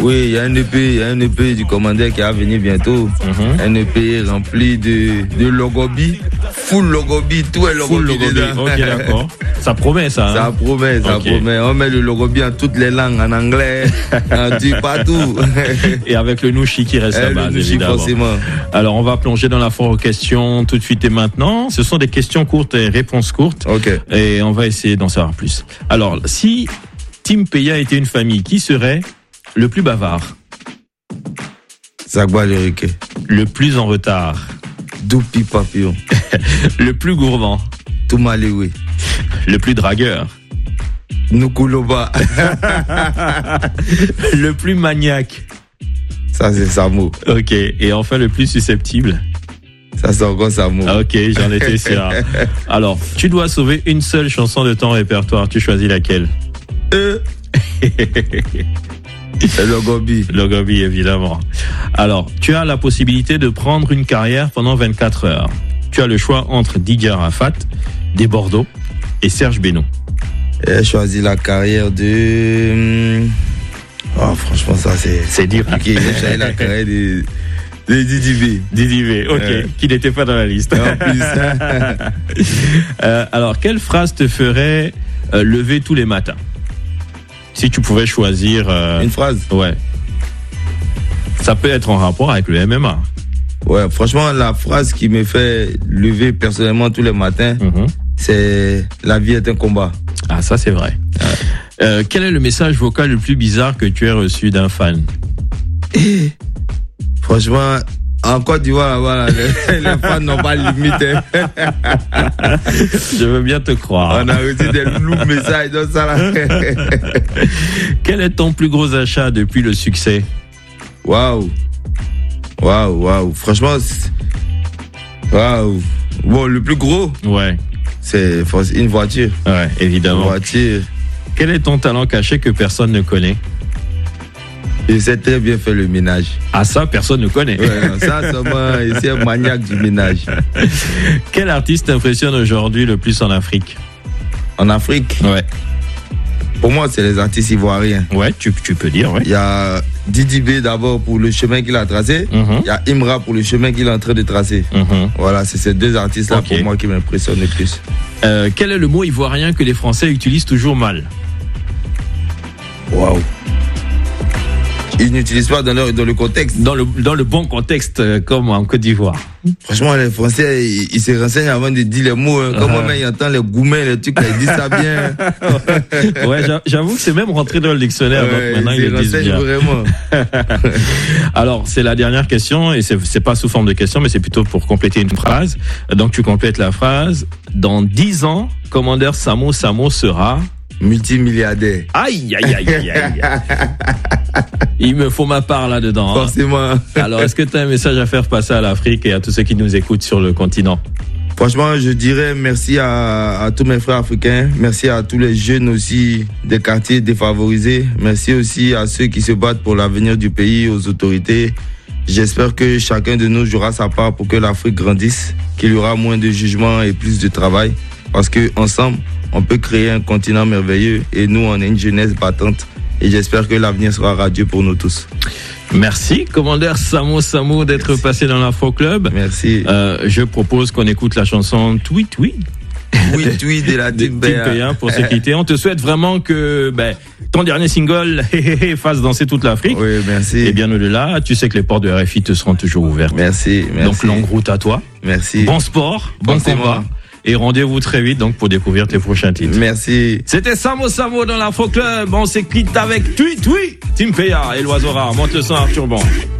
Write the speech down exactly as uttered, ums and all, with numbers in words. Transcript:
Oui, il y a un E P, il y a un E P du commandeur qui va venir bientôt. Mm-hmm. Un E P rempli de, de logobi, full logobi, tout est logobi. Full logobi, ok, d'accord. Ça promet ça. Hein? Ça promet, ça okay. promet. On met le logobi en toutes les langues, en anglais, en du partout. Et avec le nouchi qui reste là-bas, évidemment. Forcément. Alors, on va plonger dans la foire aux questions tout de suite et maintenant. Ce sont des questions courtes et réponses courtes. Ok. Et on va essayer d'en savoir plus. Alors, si Team Peya était une famille, qui serait le plus bavard? Zagba le Riquet. Le plus en retard? Doupi Papillon. Le plus gourmand? Toumalewe. Le plus dragueur? Nukuloba. Le plus maniaque? Ça, c'est Samo. Ok. Et enfin, le plus susceptible? Ça, c'est encore Samo. Ok, j'en étais sûr. Alors, tu dois sauver une seule chanson de ton répertoire. Tu choisis laquelle? Euh. Logobi. Logobi, évidemment. Alors, tu as la possibilité de prendre une carrière pendant vingt-quatre heures. Tu as le choix entre Didier Arafat, Des Bordeaux et Serge Benoît. J'ai choisi la carrière de... Oh, franchement, ça, c'est... C'est dur. J'ai choisi la carrière de... de Didi B. Didi B, ok. Euh... Qui n'était pas dans la liste. En plus. euh, alors, quelle phrase te ferait euh, lever tous les matins? Si tu pouvais choisir... Euh... Une phrase? Ouais. Ça peut être en rapport avec le M M A. Ouais, franchement, la phrase qui me fait lever personnellement tous les matins, mm-hmm. c'est « La vie est un combat ». Ah, ça, c'est vrai. Ouais. Euh, quel est le message vocal le plus bizarre que tu aies reçu d'un fan? Et, franchement, en Côte d'Ivoire, voilà, les, les fans n'ont pas de limite. Je veux bien te croire. On a reçu des lourds messages dans ça là. Quel est ton plus gros achat depuis le succès? Waouh. Waouh, waouh. Franchement, waouh. Bon, le plus gros? Ouais. C'est une voiture. Ouais, évidemment. Une voiture. Quel est ton talent caché que personne ne connaît? Je sais très bien faire le ménage. Ah, ça, personne ne connaît. Ouais, non, ça, seulement, c'est un maniaque du ménage. Quel artiste t'impressionne aujourd'hui le plus en Afrique? En Afrique? Ouais. Pour moi, c'est les artistes ivoiriens. Ouais, tu, tu peux dire, ouais. Il y a Didi B d'abord pour le chemin qu'il a tracé. Mm-hmm. Il y a Imra pour le chemin qu'il est en train de tracer. Mm-hmm. Voilà, c'est ces deux artistes-là okay. pour moi qui m'impressionnent le plus. Euh, quel est le mot ivoirien que les Français utilisent toujours mal? Waouh. Ils n'utilisent pas dans le, dans le contexte. Dans le, dans le bon contexte, euh, comme en Côte d'Ivoire. Franchement, les Français, ils, ils se renseignent avant de dire les mots. Hein. Comme uh-huh. moi, ils entendent les gourmets, les trucs, ils disent ça bien. Ouais, j'avoue que c'est même rentré dans le dictionnaire. Ouais, donc maintenant, ils, ils le disent bien. Vraiment. Alors, c'est la dernière question, et c'est, c'est pas sous forme de question, mais c'est plutôt pour compléter une phrase. Donc, tu complètes la phrase. Dans dix ans, commandeur Samo Samo sera... multimilliardaire. Aïe, aïe, aïe, aïe, aïe. Il me faut ma part là-dedans. Forcément. Hein. Alors, est-ce que tu as un message à faire passer à l'Afrique et à tous ceux qui nous écoutent sur le continent? Franchement, je dirais merci à, à tous mes frères africains. Merci à tous les jeunes aussi des quartiers défavorisés. Merci aussi à ceux qui se battent pour l'avenir du pays, aux autorités. J'espère que chacun de nous jouera sa part pour que l'Afrique grandisse, qu'il y aura moins de jugement et plus de travail. Parce qu'ensemble, on peut créer un continent merveilleux et nous, on est une jeunesse battante et j'espère que l'avenir sera radieux pour nous tous. Merci, commandeur Samo Samo, d'être Merci. passé dans l'Afro Club. Merci. Euh, je propose qu'on écoute la chanson Twi Twi. Oui, Twi de la Team Peya pour se quitter. On te souhaite vraiment que ben, ton dernier single fasse danser toute l'Afrique. Oui, merci. Et bien au-delà, tu sais que les portes de R F I te seront toujours ouvertes. Merci, merci. Donc longue route à toi. Merci. Bon sport, bon combat. Et rendez-vous très vite donc pour découvrir tes prochains titres. Merci. C'était Samo Samo dans l'Afro Club. On se quitte avec Twi Twi, Team Peya et l'oiseau rare. Monte le son Arthur Bon.